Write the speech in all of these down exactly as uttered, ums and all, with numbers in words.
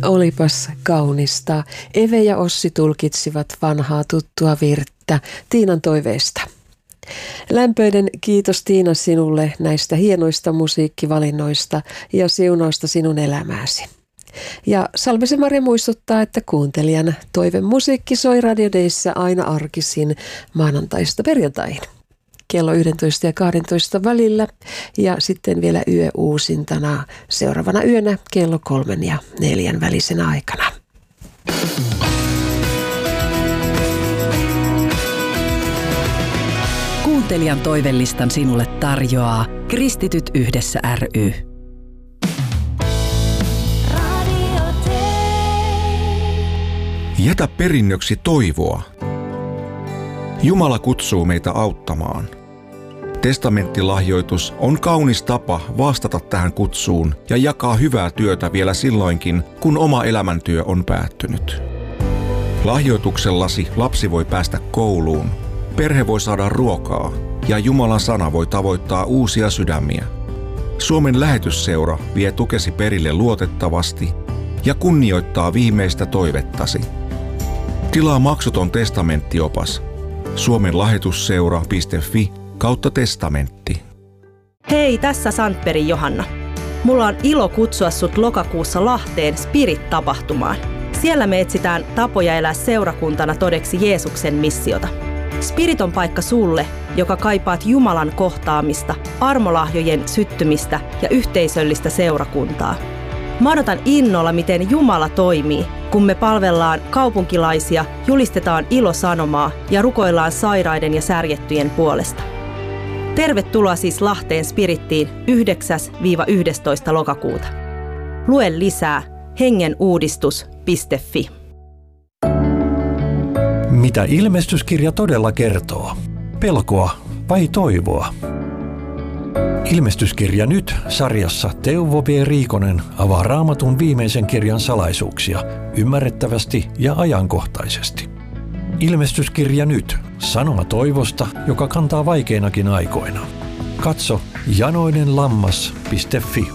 Olipas kaunista. Eve ja Ossi tulkitsivat vanhaa tuttua virttä Tiinan toiveesta. Lämpöinen kiitos Tiina sinulle näistä hienoista musiikkivalinnoista ja siunausta sinun elämääsi. Ja Salmisen Marja muistuttaa, että kuuntelijan toive musiikki soi Radio Dayssä aina arkisin maanantaista perjantaihin. Kello yksitoista ja kaksitoista välillä ja sitten vielä yöuusintana seuraavana yönä kello kolmen ja neljän välisenä aikana. Kuuntelijan toivelistan sinulle tarjoaa Kristityt yhdessä ry. Jätä perinnöksi toivoa. Jumala kutsuu meitä auttamaan. Testamenttilahjoitus on kaunis tapa vastata tähän kutsuun ja jakaa hyvää työtä vielä silloinkin, kun oma elämäntyö on päättynyt. Lahjoituksellasi lapsi voi päästä kouluun, perhe voi saada ruokaa ja Jumalan sana voi tavoittaa uusia sydämiä. Suomen lähetysseura vie tukesi perille luotettavasti ja kunnioittaa viimeistä toivettasi. Tilaa maksuton testamenttiopas suomen lahjoitusseura piste fi kautta testamentti. Hei, tässä Sandbergin Johanna. Mulla on ilo kutsua sut lokakuussa Lahteen Spirit-tapahtumaan. Siellä me etsitään tapoja elää seurakuntana todeksi Jeesuksen missiota. Spirit on paikka sulle, joka kaipaat Jumalan kohtaamista, armolahjojen syttymistä ja yhteisöllistä seurakuntaa. Mä odotan innolla, miten Jumala toimii, kun me palvellaan kaupunkilaisia, julistetaan ilosanomaa ja rukoillaan sairaiden ja särjettyjen puolesta. Tervetuloa siis Lahteen Spirittiin yhdeksäs yhdestoista lokakuuta. Lue lisää hengenuudistus piste fi. Mitä ilmestyskirja todella kertoo? Pelkoa vai toivoa? Ilmestyskirja nyt -sarjassa Teuvo B. Riikonen avaa Raamatun viimeisen kirjan salaisuuksia ymmärrettävästi ja ajankohtaisesti. Ilmestyskirja nyt -sanoma toivosta, joka kantaa vaikeinakin aikoina. Katso janoinenlammas piste fi.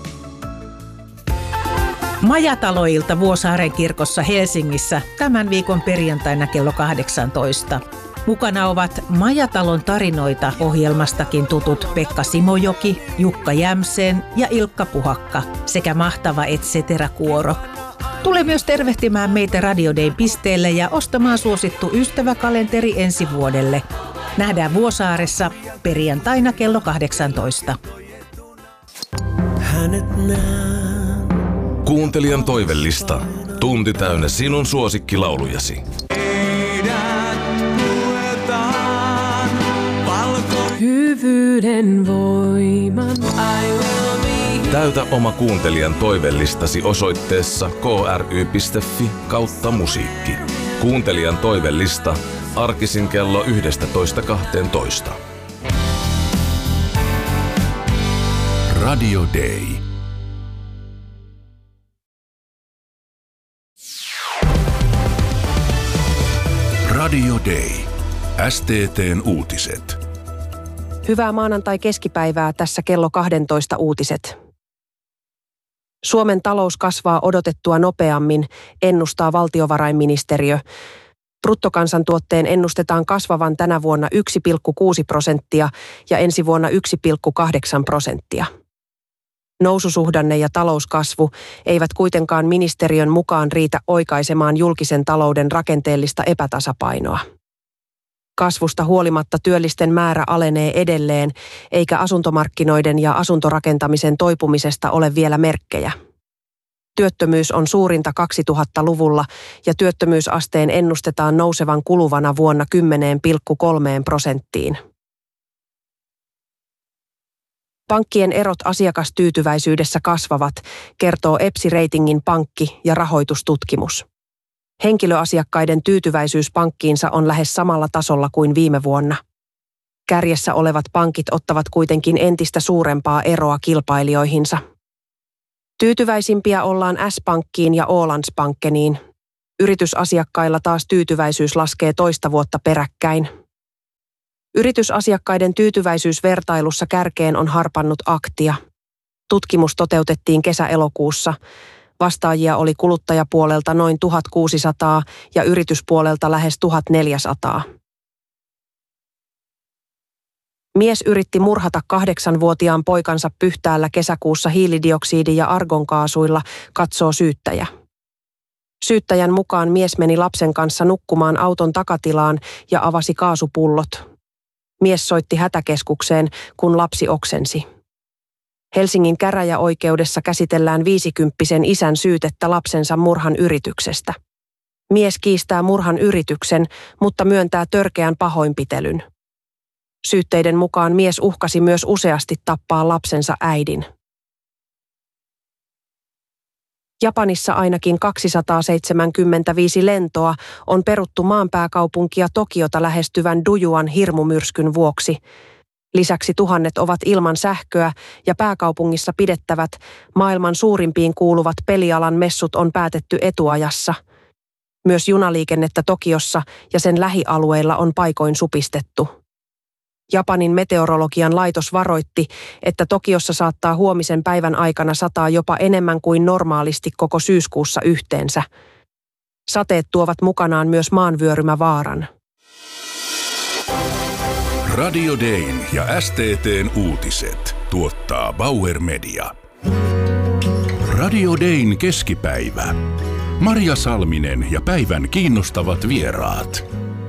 Majataloilta Vuosaaren kirkossa Helsingissä tämän viikon perjantaina kello kahdeksantoista. Mukana ovat Majatalon tarinoita -ohjelmastakin tutut Pekka Simojoki, Jukka Jämsen ja Ilkka Puhakka sekä mahtava et cetera-kuoro. Tule myös tervehtimään meitä Radio Dayn pisteelle ja ostamaan suosittu ystäväkalenteri ensi vuodelle. Nähdään Vuosaaressa perjantaina kello kahdeksantoista. Kuuntelijan toivellista. Tunti täynnä sinun suosikkilaulujasi. Hyvyyden voiman. Täytä oma kuuntelijan toivellistasi osoitteessa kry piste fi kautta musiikki. Kuuntelijan toivellista arkisin kello yksitoista kaksitoista. Radio Day. Radio Day. S T T:n uutiset. Hyvää maanantai-keskipäivää, tässä kello kaksitoista uutiset. Suomen talous kasvaa odotettua nopeammin, ennustaa valtiovarainministeriö. Bruttokansantuotteen ennustetaan kasvavan tänä vuonna yksi pilkku kuusi prosenttia ja ensi vuonna yksi pilkku kahdeksan prosenttia. Noususuhdanne ja talouskasvu eivät kuitenkaan ministeriön mukaan riitä oikaisemaan julkisen talouden rakenteellista epätasapainoa. Kasvusta huolimatta työllisten määrä alenee edelleen, eikä asuntomarkkinoiden ja asuntorakentamisen toipumisesta ole vielä merkkejä. Työttömyys on suurinta kaksituhattaluvulla ja työttömyysasteen ennustetaan nousevan kuluvana vuonna kymmenen pilkku kolme prosenttiin. Pankkien erot asiakastyytyväisyydessä kasvavat, kertoo EPSI-reitingin pankki- ja rahoitustutkimus. Henkilöasiakkaiden tyytyväisyys pankkiinsa on lähes samalla tasolla kuin viime vuonna. Kärjessä olevat pankit ottavat kuitenkin entistä suurempaa eroa kilpailijoihinsa. Tyytyväisimpiä ollaan S-pankkiin ja Ålandsbankeniin. Yritysasiakkailla taas tyytyväisyys laskee toista vuotta peräkkäin. Yritysasiakkaiden tyytyväisyysvertailussa kärkeen on harpannut Aktia. Tutkimus toteutettiin kesä-elokuussa. Vastaajia oli kuluttajapuolelta noin tuhatkuusisataa ja yrityspuolelta lähes tuhatneljäsataa. Mies yritti murhata kahdeksanvuotiaan poikansa Pyhtäällä kesäkuussa hiilidioksidi- ja argonkaasuilla, katsoo syyttäjä. Syyttäjän mukaan mies meni lapsen kanssa nukkumaan auton takatilaan ja avasi kaasupullot. Mies soitti hätäkeskukseen, kun lapsi oksensi. Helsingin käräjäoikeudessa käsitellään viisikymppisen isän syytettä lapsensa murhan yrityksestä. Mies kiistää murhan yrityksen, mutta myöntää törkeän pahoinpitelyn. Syytteiden mukaan mies uhkasi myös useasti tappaa lapsensa äidin. Japanissa ainakin kaksisataaseitsemänkymmentäviisi lentoa on peruttu maanpääkaupunkia Tokiota lähestyvän Dujuan hirmumyrskyn vuoksi. Lisäksi tuhannet ovat ilman sähköä ja pääkaupungissa pidettävät maailman suurimpiin kuuluvat pelialan messut on päätetty etuajassa. Myös junaliikennettä Tokiossa ja sen lähialueilla on paikoin supistettu. Japanin meteorologian laitos varoitti, että Tokiossa saattaa huomisen päivän aikana sataa jopa enemmän kuin normaalisti koko syyskuussa yhteensä. Sateet tuovat mukanaan myös maanvyörymävaaran. Radio Dayn ja S T T:n uutiset tuottaa Bauer Media. Radio Dayn keskipäivä. Marja Salminen ja päivän kiinnostavat vieraat.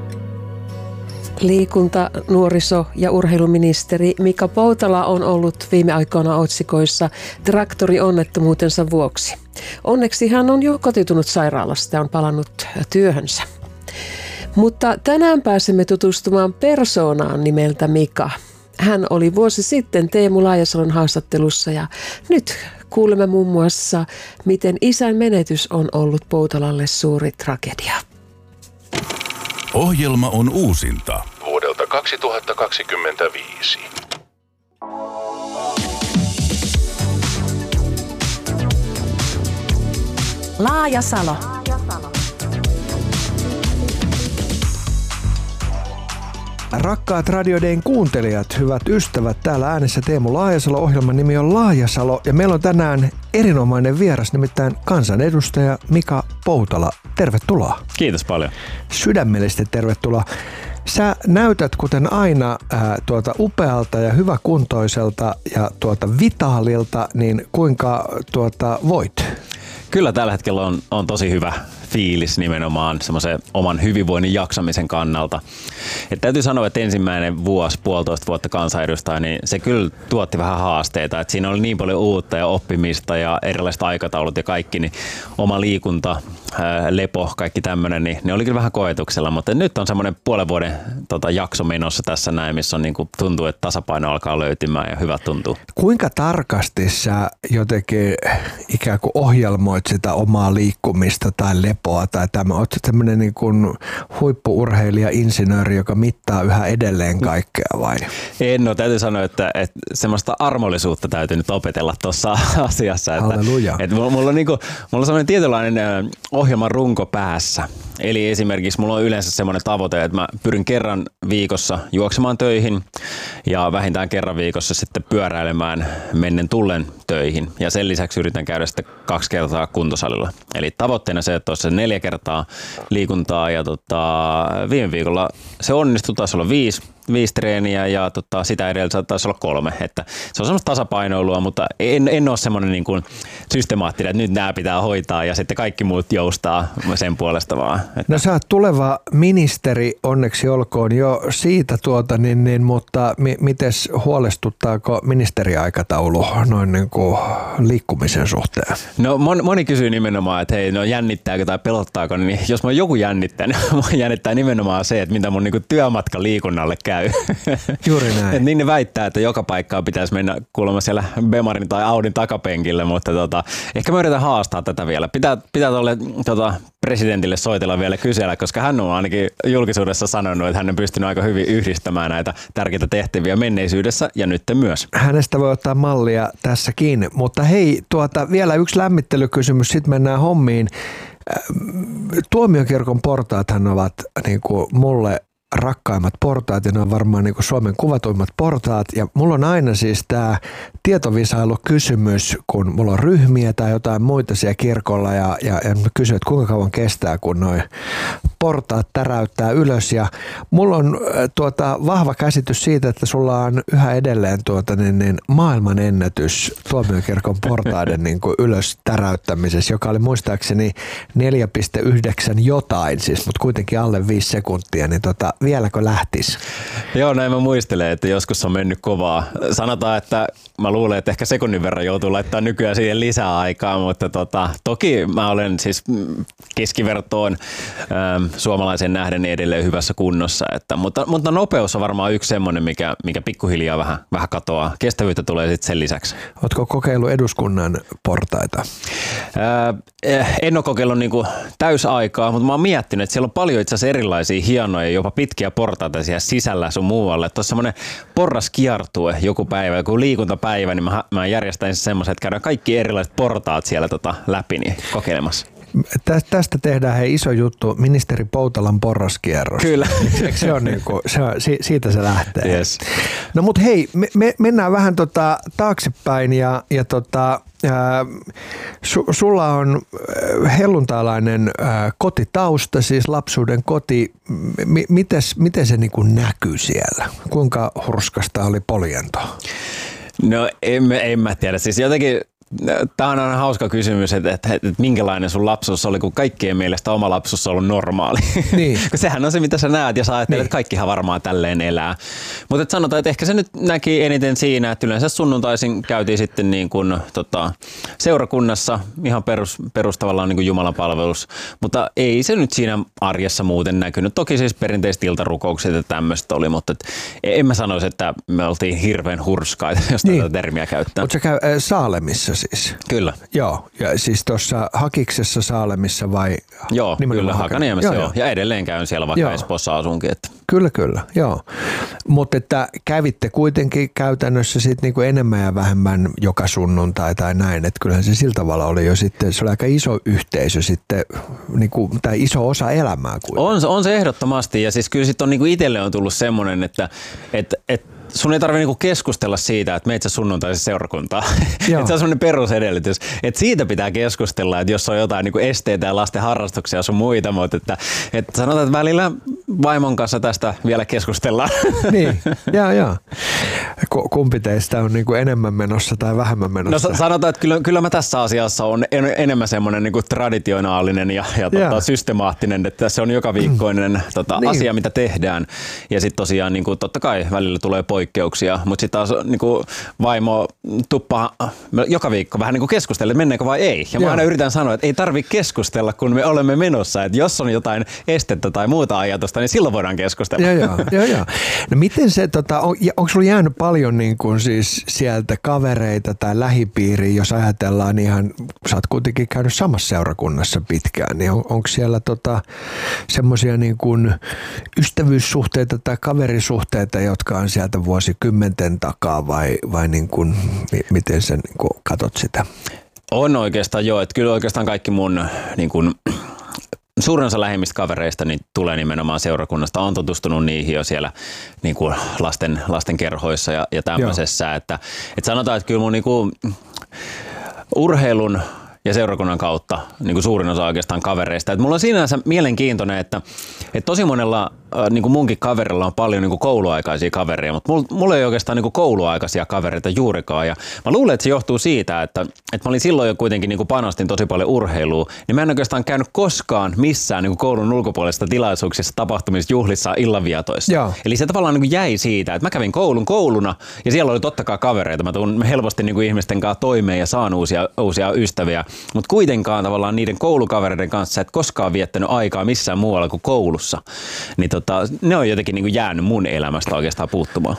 Liikunta-, nuoriso- ja urheiluministeri Mika Poutala on ollut viime aikoina otsikoissa traktorionnettomuutensa vuoksi. Onneksi hän on jo kotiutunut sairaalasta ja on palannut työhönsä. Mutta tänään pääsemme tutustumaan persoonaan nimeltä Mika. Hän oli vuosi sitten Teemu Laajasalon haastattelussa ja nyt kuulemme muun muassa, miten isän menetys on ollut Poutalalle suuri tragedia. Ohjelma on uusinta vuodelta kaksituhattakaksikymmentäviisi. Laajasalo. Rakkaat Radio Dayn kuuntelijat, hyvät ystävät, täällä äänessä Teemu Laajasalo. Ohjelman nimi on Laajasalo ja meillä on tänään erinomainen vieras, nimittäin kansanedustaja Mika Poutala. Tervetuloa. Kiitos paljon. Sydämellisesti tervetuloa. Sä näytät kuten aina ää, tuota upealta ja hyväkuntoiselta ja tuota vitaalilta, niin kuinka tuota voit? Kyllä tällä hetkellä on, on tosi hyvä fiilis nimenomaan semmoisen oman hyvinvoinnin jaksamisen kannalta. Et täytyy sanoa, että ensimmäinen vuosi, puolitoista vuotta kansanedustaja, niin se kyllä tuotti vähän haasteita. Et siinä oli niin paljon uutta ja oppimista ja erilaiset aikataulut ja kaikki, niin oma liikunta, ää, lepo, kaikki tämmöinen, niin ne oli kyllä vähän koetuksella. Mutta nyt on semmoinen puolen vuoden tota, jakso menossa tässä näin, missä on, niin kuin, tuntuu, että tasapaino alkaa löytymään ja hyvä tuntuu. Kuinka tarkasti sä jotenkin ikään kuin ohjelmoit sitä omaa liikkumista tai lepoa tai tämä? Oletko tämmöinen niin kuin huippu-urheilija, insinööri, joka mittaa yhä edelleen kaikkea vai? En ole, täytyy sanoa, että, että semmoista armollisuutta täytyy nyt opetella tuossa asiassa. Että, Halleluja. että mulla, mulla on, niin kuin, mulla on semmoinen tietynlainen ohjelman runko päässä. Eli esimerkiksi mulla on yleensä semmoinen tavoite, että mä pyrin kerran viikossa juoksemaan töihin ja vähintään kerran viikossa sitten pyöräilemään mennen tullen töihin. Ja sen lisäksi yritän käydä sitten kaksi kertaa kuntosalilla. Eli tavoitteena se, että olisi neljä kertaa liikuntaa ja tota, viime viikolla se onnistui, taisi olla viisi. viisi treeniä ja tota, sitä edellisellä taisi olla kolme. Että se on semmoista tasapainoilua, mutta en, en ole semmoinen niin kuin systemaattinen, että nyt nämä pitää hoitaa ja sitten kaikki muut joustaa sen puolesta vaan. Että. No sä oot tuleva ministeri, onneksi olkoon jo siitä, tuota, niin, niin, mutta mi- mites huolestuttaako ministeriaikataulu noin niin kuin liikkumisen suhteen? No moni, moni kysyy nimenomaan, että hei, no jännittääkö tai pelottaako, niin jos mä joku jännittää, niin mä jännittää nimenomaan se, että mitä mun niin kuin työmatka liikunnalle käy. Juuri näin. Et niin ne väittää, että joka paikkaan pitäisi mennä kuulemma siellä Bemarin tai Audin takapenkille, mutta tota, ehkä mä yritän haastaa tätä vielä. Pitää, pitää tuolle tota, presidentille soitella vielä kysellä, koska hän on ainakin julkisuudessa sanonut, että hän on pystynyt aika hyvin yhdistämään näitä tärkeitä tehtäviä menneisyydessä ja nyt myös. Hänestä voi ottaa mallia tässäkin, mutta hei, tuota, vielä yksi lämmittelykysymys, sitten mennään hommiin. Tuomiokirkon portaathan ovat niin kuin mulle rakkaimmat portaat ja ne on varmaan niin kuin Suomen kuvatuimmat portaat. Ja mulla on aina siis tämä tietovisailukysymys, kun mulla on ryhmiä tai jotain muita siellä kirkolla ja, ja, ja kysyn, että kuinka kauan kestää, kun noi portaat täräyttää ylös. Ja mulla on äh, tuota, vahva käsitys siitä, että sulla on yhä edelleen tuota, niin, niin, maailman ennätys Tuomiokirkon portaiden niin kuin ylös täräyttämisessä, joka oli muistaakseni neljä pilkku yhdeksän jotain, siis, mutta kuitenkin alle viisi sekuntia, niin tota, vieläkö lähtisi? Joo, näin mä muistelen, että joskus on mennyt kovaa. Sanotaan, että mä luulen, että ehkä sekunnin verran joutuu laittaa nykyään siihen lisää aikaa, mutta tota, toki mä olen siis keskivertoon ähm, suomalaisen nähden edelleen hyvässä kunnossa, että, mutta, mutta nopeus on varmaan yksi semmoinen, mikä, mikä pikkuhiljaa vähän, vähän katoaa. Kestävyyttä tulee sitten sen lisäksi. Ootko kokeillut eduskunnan portaita? Äh, en ole kokeillut niinku täysaikaa, mutta mä oon miettinyt, että siellä on paljon itse asiassa erilaisia hienoja, jopa pitkiä portaita siellä sisällä sun muualle. Tuossa semmoinen porraskiertue joku päivä, joku liikuntapäivä, niin mä, mä järjestäin semmoisen, että käydään kaikki erilaiset portaat siellä tota läpi niin kokeilemassa. Tästä tehdään hei iso juttu, ministeri Poutalan porraskierros. Kyllä. Eikö se on niinku, se on, siitä se lähtee. Yes. No mut hei, me, me mennään vähän tota taaksepäin ja, ja tota, ää, su, sulla on helluntalainen ää, kotitausta, siis lapsuuden koti. M- mites, miten se niinku näkyy siellä? Kuinka hurskasta oli poljento? No en, en mä tiedä, siis jotenkin tämä on aina hauska kysymys, että, että, että minkälainen sun lapsuus oli, kun kaikkien mielestä oma lapsuus on ollut normaali. Niin. Sehän on se, mitä sä näet ja sä ajattelet, niin. Että kaikkihan varmaan tälleen elää. Mutta sanotaan, että ehkä se nyt näki eniten siinä, että yleensä sunnuntaisin käytiin sitten niin kuin, tota, seurakunnassa ihan perus, perustavallaan niin kuin Jumalan palvelus, mutta ei se nyt siinä arjessa muuten näkynyt. Toki siis perinteiset iltarukoukset ja tämmöistä oli, mutta et, en mä sanoisi, että me oltiin hirveän hurskaita, jos niin. tätä termiä käyttää. Mutta sä käy äh, Saalemissa siis? Kyllä. Joo, ja siis tuossa Hakiksessa, Saalemissa vai? Joo, kyllä Hakaniemessä joo, joo. Ja edelleen käyn siellä, vaikka joo. Espoossa asunkin. Että. Kyllä, kyllä, joo. Mutta että kävitte kuitenkin käytännössä sit niinku enemmän ja vähemmän joka sunnuntai tai näin, että kyllähän se sillä tavalla oli jo sitten, se oli aika iso yhteisö sitten, niinku, tai iso osa elämää kuitenkin. On, on se ehdottomasti, ja siis kyllä sitten on niinku itselle on tullut semmoinen, että et, et sun ei tarvitse niinku keskustella siitä, että meitä sunnuntaisin seurakuntaa. Se on semmoinen perusedellytys. Et siitä pitää keskustella, että jos on jotain niinku esteitä ja lasten harrastuksia sun muita, mutta että, että sanotaan, että välillä vaimon kanssa tästä vielä keskustellaan. Niin, jaa, jaa. Kumpi teistä on niinku enemmän menossa tai vähemmän menossa? No sanotaan, että kyllä, kyllä mä tässä asiassa on en, enemmän semmoinen niinku traditionaalinen ja, ja tota, systemaattinen, että se on joka viikkoinen tota, niin. asia, mitä tehdään. Ja sitten tosiaan niinku, totta kai välillä tulee poikkeuksia, mutta sitten taas niinku, vaimo tuppaa joka viikko vähän niinku keskustella, että mennäänkö vai ei. Ja mä aina yritän sanoa, että ei tarvitse keskustella, kun me olemme menossa. Että jos on jotain estettä tai muuta ajatusta, niin silloin voidaan keskustella. Joo, joo, joo, joo. No miten se, tota, on, onko sulla jäänyt paljon niin kuin siis sieltä kavereita tai lähipiiriä, jos ajatellaan ihan, sä oot kuitenkin käynyt samassa seurakunnassa pitkään, niin on, onko siellä tota, semmoisia niin kuin ystävyyssuhteita tai kaverisuhteita, jotka on sieltä vuosikymmenten takaa vai, vai niin kuin, miten sä niin kuin katot sitä? On oikeastaan joo, että kyllä oikeastaan kaikki mun niin kuin suurin osa lähimmistä kavereista niin tulee nimenomaan seurakunnasta. Olen tutustunut niihin jo siellä niin kuin lasten, lasten kerhoissa ja, ja tämmöisessä. Että, että sanotaan, että kyllä mun niin kuin urheilun ja seurakunnan kautta niin kuin suurin osa oikeastaan kavereista. Että mulla on sinänsä mielenkiintoinen, että, että tosi monella niin kuin munkin kaverilla on paljon niin kuin kouluaikaisia kavereja, mutta mulla, mulla ei oikeastaan niin kuin kouluaikaisia kavereita juurikaan. Ja mä luulen, että se johtuu siitä, että, että mä olin silloin jo kuitenkin niin kuin panostin tosi paljon urheiluun, niin mä en oikeastaan käynyt koskaan missään niin kuin koulun ulkopuolisista tilaisuuksissa, tapahtumissa, juhlissa, illanvietoissa. Joo. Eli se tavallaan niin kuin jäi siitä, että mä kävin koulun kouluna ja siellä oli totta kai kavereita. Mä tuun helposti niin kuin ihmisten kanssa toimeen ja saan uusia, uusia ystäviä, mutta kuitenkaan tavallaan niiden koulukavereiden kanssa et koskaan viettänyt aikaa missään muualla kuin koulussa. Niin tota, ne on jotenkin niin kuin jäänyt mun elämästä oikeastaan puuttumaan.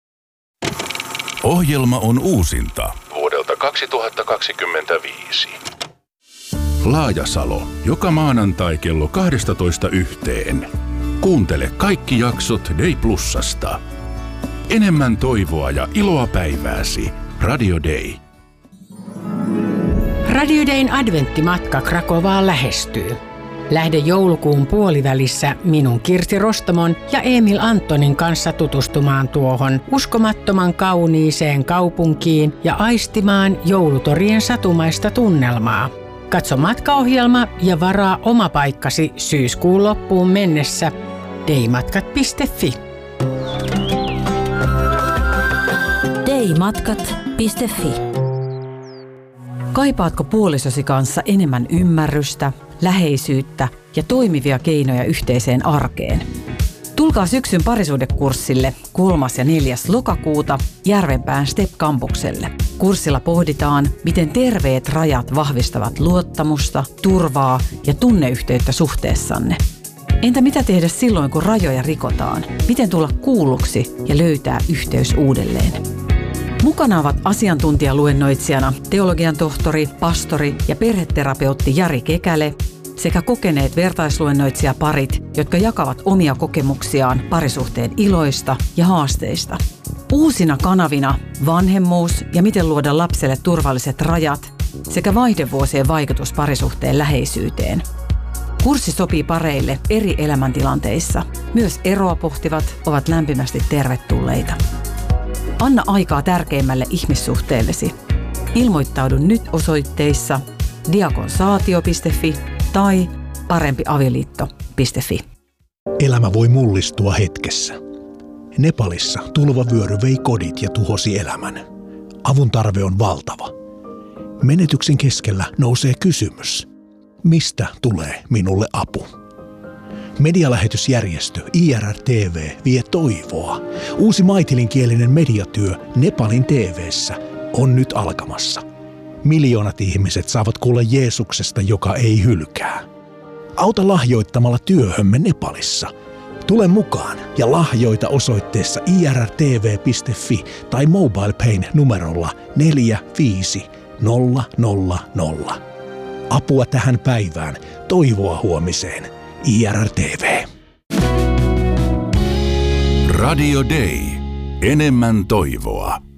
Ohjelma on uusinta vuodelta kaksituhattakaksikymmentäviisi. Laajasalo, joka maanantai kello kaksitoista yhteen. Kuuntele kaikki jaksot Day Plusasta. Enemmän toivoa ja iloa päivääsi. Radio Day. Radio Dayn adventtimatka Krakovaan lähestyy. Lähde joulukuun puolivälissä minun Kirsi Rostomon ja Emil Antonin kanssa tutustumaan tuohon uskomattoman kauniiseen kaupunkiin ja aistimaan joulutorien satumaista tunnelmaa. Katso matkaohjelma ja varaa oma paikkasi syyskuun loppuun mennessä deimatkat piste fi. deimatkat piste fi. Kaipaatko puolisosi kanssa enemmän ymmärrystä, läheisyyttä ja toimivia keinoja yhteiseen arkeen? Tulkaa syksyn parisuhdekurssille kolmas ja neljäs lokakuuta Järvenpään Step-kampukselle. Kurssilla pohditaan, miten terveet rajat vahvistavat luottamusta, turvaa ja tunneyhteyttä suhteessanne. Entä mitä tehdä silloin, kun rajoja rikotaan? Miten tulla kuulluksi ja löytää yhteys uudelleen? Mukana ovat asiantuntijaluennoitsijana teologian tohtori, pastori ja perheterapeutti Jari Kekäle sekä kokeneet vertaisluennoitsijaparit, jotka jakavat omia kokemuksiaan parisuhteen iloista ja haasteista. Uusina kanavina vanhemmuus ja miten luoda lapselle turvalliset rajat sekä vaihdevuosien vaikutus parisuhteen läheisyyteen. Kurssi sopii pareille eri elämäntilanteissa. Myös eroa pohtivat ovat lämpimästi tervetulleita. Anna aikaa tärkeimmälle ihmissuhteellesi. Ilmoittaudu nyt osoitteissa diakonsaatio piste fi tai parempiavioliitto piste fi. Elämä voi mullistua hetkessä. Nepalissa tulvavyöry vei kodit ja tuhosi elämän. Avun tarve on valtava. Menetyksen keskellä nousee kysymys. Mistä tulee minulle apu? Medialähetysjärjestö I R R T V vie toivoa. Uusi maitilinkielinen mediatyö Nepalin T V:ssä on nyt alkamassa. Miljoonat ihmiset saavat kuulla Jeesuksesta, joka ei hylkää. Auta lahjoittamalla työhömme Nepalissa. Tule mukaan ja lahjoita osoitteessa i r r t v piste fi tai MobilePayn numerolla neljä viisi nolla nolla nolla. Apua tähän päivään, toivoa huomiseen. I R R T V. Radio Day. Enemmän toivoa.